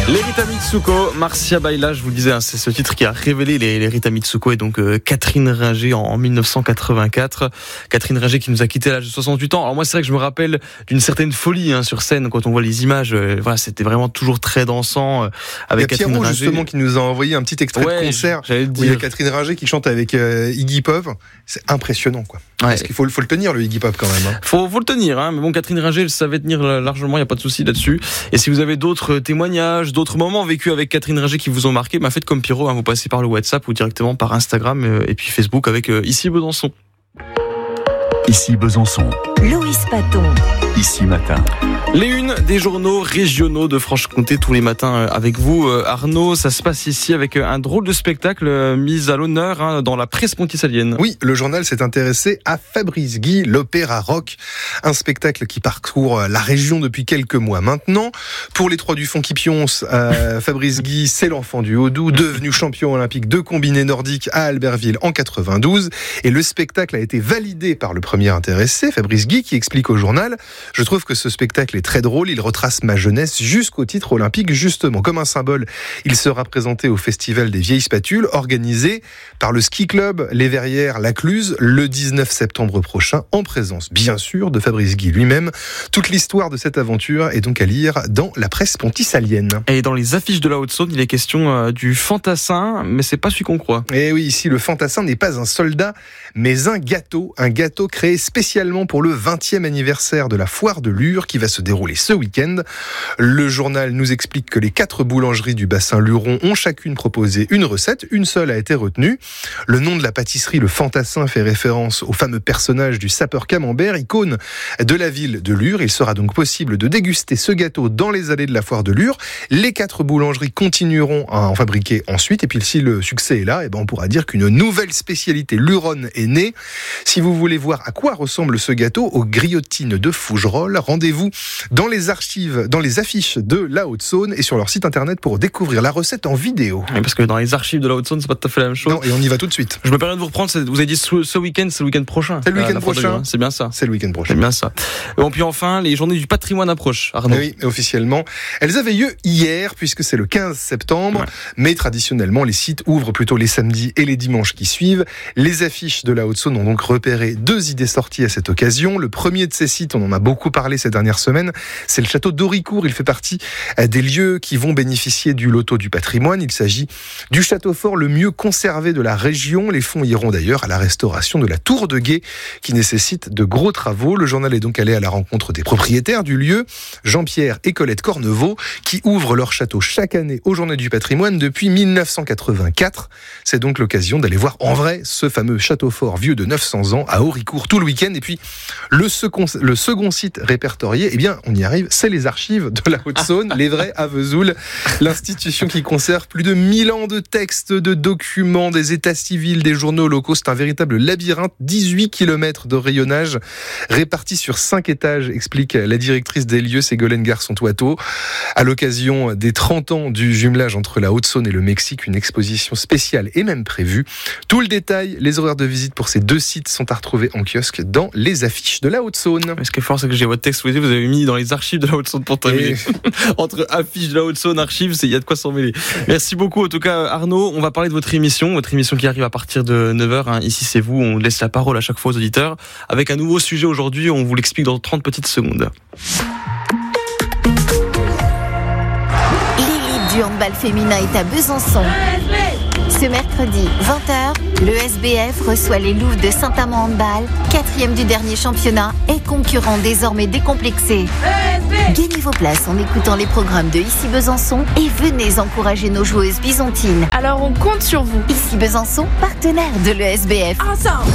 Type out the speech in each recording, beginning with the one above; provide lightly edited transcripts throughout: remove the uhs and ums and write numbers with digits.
Les Rita Mitsuko, Marcia Baila, je vous le disais, c'est ce titre qui a révélé les Rita Mitsuko et donc Catherine Ringer en 1984. Catherine Ringer qui nous a quitté à l'âge de 68 ans. Alors moi, c'est vrai que je me rappelle d'une certaine folie sur scène quand on voit les images. Voilà, c'était vraiment toujours très dansant avec Catherine Pierrot, Ringer. justement, qui nous a envoyé un petit extrait de concert où il y a Catherine Ringer qui chante avec Iggy Pop. C'est impressionnant, quoi. Ouais. Parce qu'il faut le tenir, le Iggy Pop, quand même. Hein. Faut le tenir, hein. Mais bon, Catherine Ringer, elle savait tenir largement, il n'y a pas de souci là-dessus. Et si vous avez d'autres témoignages, d'autres moments vécus avec Catherine Ringer qui vous ont marqué, faites comme Pierrot, vous passez par le WhatsApp ou directement par Instagram et puis Facebook avec Ici Besançon. Ici Besançon. Loïs Paton. Ici Matin. Les unes des journaux régionaux de Franche-Comté tous les matins avec vous, Arnaud. Ça se passe ici avec un drôle de spectacle mis à l'honneur dans la presse ponticalienne. Oui, le journal s'est intéressé à Fabrice Guy, l'opéra rock. Un spectacle qui parcourt la région depuis quelques mois maintenant. Pour les Trois du Fond qui pioncent, Fabrice Guy, c'est l'enfant du Haut-Doubs, devenu champion olympique de combiné nordique à Albertville en 92. Et le spectacle a été validé par le premier intéressé, Fabrice Guy, qui explique au journal: je trouve que ce spectacle est très drôle, il retrace ma jeunesse jusqu'au titre olympique justement. Comme un symbole, il sera présenté au Festival des Vieilles Spatules, organisé par le ski club Les Verrières La Cluse le 19 septembre prochain, en présence bien sûr de Fabrice Guy lui-même. Toute l'histoire de cette aventure est donc à lire dans la presse ponticalienne. Et dans les affiches de la Haute-Saône, il est question du fantassin, mais c'est pas celui qu'on croit. Et oui, ici le fantassin n'est pas un soldat, mais un gâteau créé spécialement pour le 20e anniversaire de la foire de Lure qui va se dérouler ce week-end. Le journal nous explique que les 4 boulangeries du bassin luron ont chacune proposé une recette, une seule a été retenue. Le nom de la pâtisserie, le fantassin, fait référence au fameux personnage du sapeur Camembert, icône de la ville de Lure. Il sera donc possible de déguster ce gâteau dans les allées de la foire de Lure. Les 4 boulangeries continueront à en fabriquer ensuite, et puis si le succès est là, on pourra dire qu'une nouvelle spécialité luronne est née. Si vous voulez voir à quoi ressemble ce gâteau, aux griotines de Fougerolles, rendez-vous dans les archives, dans les affiches de la Haute-Saône et sur leur site internet pour découvrir la recette en vidéo. Oui, parce que dans les archives de la Haute-Saône, c'est pas tout à fait la même chose. Non, et on y va tout de suite. Je me permets de vous reprendre, vous avez dit ce week-end, c'est le week-end prochain. C'est le week-end prochain. C'est bien ça. C'est le week-end prochain. C'est bien ça. Bon, puis enfin, les journées du patrimoine approchent, Arnaud. Oui, officiellement. Elles avaient lieu hier, puisque c'est le 15 septembre. Ouais. Mais traditionnellement, les sites ouvrent plutôt les samedis et les dimanches qui suivent. Les affiches de la Haute-Saône ont donc repéré 2 idées sorties à cette occasion. Le premier de ces sites, on en a beaucoup parlé ces dernières semaines, c'est le château d'Auricourt. Il fait partie des lieux qui vont bénéficier du loto du patrimoine. Il s'agit du château fort le mieux conservé de la région. Les fonds iront d'ailleurs à la restauration de la tour de guet qui nécessite de gros travaux. Le journal est donc allé à la rencontre des propriétaires du lieu, Jean-Pierre et Colette Cornevaux, qui ouvrent leur château chaque année aux Journées du patrimoine depuis 1984. C'est donc l'occasion d'aller voir en vrai ce fameux château fort vieux de 900 ans à Auricourt tout le week-end. Et puis le second site répertorié, on y arrive, c'est les archives de la Haute-Saône, les vrais à Vesoul, l'institution qui conserve plus de 1000 ans de textes, de documents, des états civils, des journaux locaux. C'est un véritable labyrinthe, 18 km de rayonnage répartis sur 5 étages, explique la directrice des lieux, Ségolène Garçon-Toiteau. À l'occasion des 30 ans du jumelage entre la Haute-Saône et le Mexique, une exposition spéciale est même prévue. Tout le détail, les horaires de visite pour ces 2 sites sont à retrouver en kiosque dans les affiches de la Haute-Saône. Ce qui est fort, c'est que j'ai votre texte, vous avez mis dans les archives de la Haute-Saône pour terminer. Entre affiches de la Haute-Saône, archives, il y a de quoi s'en mêler. Merci beaucoup. En tout cas, Arnaud, on va parler de votre émission qui arrive à partir de 9h. Ici, c'est vous. On laisse la parole à chaque fois aux auditeurs. Avec un nouveau sujet aujourd'hui, on vous l'explique dans 30 petites secondes. L'élite du handball féminin est à Besançon. Ce mercredi, 20h, le SBF reçoit les Louves de Saint-Amand Handball, 4e du dernier championnat et concurrent désormais décomplexé. Gagnez vos places en écoutant les programmes de Ici Besançon et venez encourager nos joueuses byzantines. Alors on compte sur vous. Ici Besançon, partenaire de l'ESBF. Ensemble.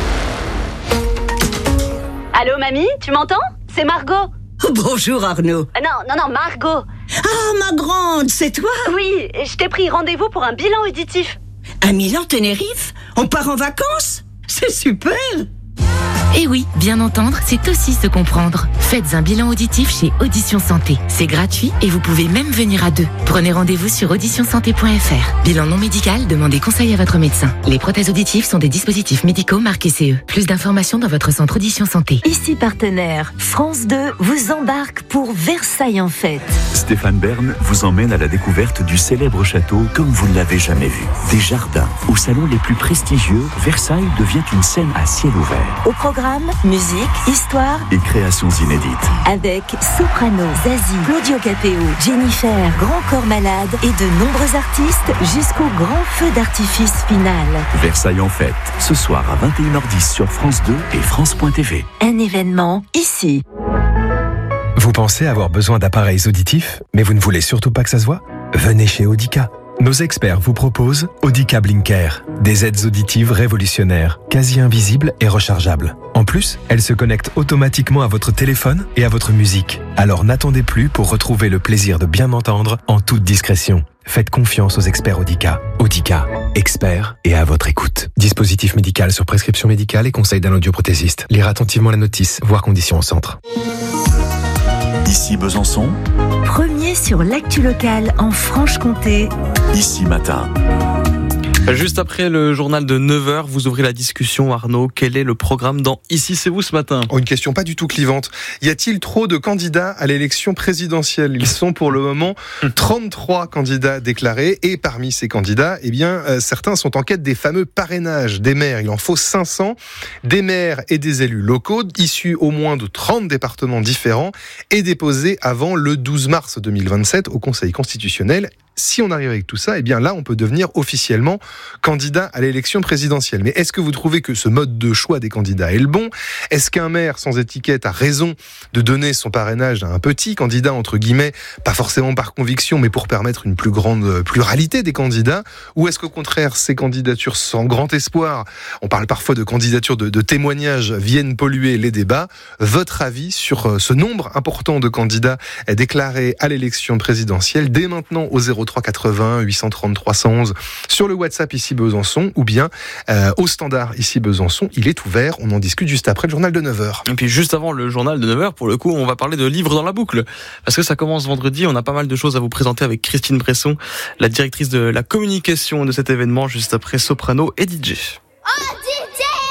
Allô mamie, tu m'entends? C'est Margot. Bonjour Arnaud. Non, Margot. Ah, ma grande, c'est toi? Oui, je t'ai pris rendez-vous pour un bilan auditif. À Milan, Tenerife? On part en vacances? C'est super! Et oui, bien entendre, c'est aussi se comprendre. Faites un bilan auditif chez Audition Santé. C'est gratuit et vous pouvez même venir à 2. Prenez rendez-vous sur auditionsanté.fr. Bilan non médical, demandez conseil à votre médecin. Les prothèses auditives sont des dispositifs médicaux marqués CE. Plus d'informations dans votre centre Audition Santé. Ici partenaire, France 2 vous embarque pour Versailles en fête. Stéphane Bern vous emmène à la découverte du célèbre château comme vous ne l'avez jamais vu. Des jardins, aux salons les plus prestigieux, Versailles devient une scène à ciel ouvert. Au programme, musique, histoire Et créations inédites. avec Soprano, Zazie, Claudio Capéo, Jennifer, Grand Corps Malade et de nombreux artistes jusqu'au grand feu d'artifice final. Versailles en fête, ce soir à 21h10 sur France 2 et France.tv. Un événement ici. Vous pensez avoir besoin d'appareils auditifs, mais vous ne voulez surtout pas que ça se voit ? Venez chez Audica. Nos experts vous proposent Audica Blinker, des aides auditives révolutionnaires, quasi invisibles et rechargeables. En plus, elles se connectent automatiquement à votre téléphone et à votre musique. Alors n'attendez plus pour retrouver le plaisir de bien entendre en toute discrétion. Faites confiance aux experts Audica. Audica, experts et à votre écoute. Dispositif médical sur prescription médicale et conseil d'un audioprothésiste. Lire attentivement la notice, voir conditions au centre. Ici Besançon, Premier sur l'actu locale en Franche-Comté. Ici Matin. Juste après le journal de 9h, vous ouvrez la discussion, Arnaud. Quel est le programme dans Ici c'est vous ce matin ? Une question pas du tout clivante. Y a-t-il trop de candidats à l'élection présidentielle ? Ils sont pour le moment 33 candidats déclarés et parmi ces candidats, certains sont en quête des fameux parrainages des maires. Il en faut 500, des maires et des élus locaux issus au moins de 30 départements différents et déposés avant le 12 mars 2027 au Conseil constitutionnel. Si on arrive avec tout ça, là, on peut devenir officiellement candidat à l'élection présidentielle. Mais est-ce que vous trouvez que ce mode de choix des candidats est le bon ? Est-ce qu'un maire sans étiquette a raison de donner son parrainage à un petit candidat, entre guillemets, pas forcément par conviction, mais pour permettre une plus grande pluralité des candidats ? Ou est-ce qu'au contraire, ces candidatures sans grand espoir, on parle parfois de candidatures de témoignages, viennent polluer les débats ? Votre avis sur ce nombre important de candidats déclarés à l'élection présidentielle dès maintenant au 03 80 830 311 sur le WhatsApp Ici Besançon ou bien au standard Ici Besançon. Il est ouvert, on en discute juste après le journal de 9h. Et puis juste avant le journal de 9h, pour le coup, on va parler de livres dans la boucle. Parce que ça commence vendredi, on a pas mal de choses à vous présenter avec Christine Bresson, la directrice de la communication de cet événement, juste après Soprano et DJ.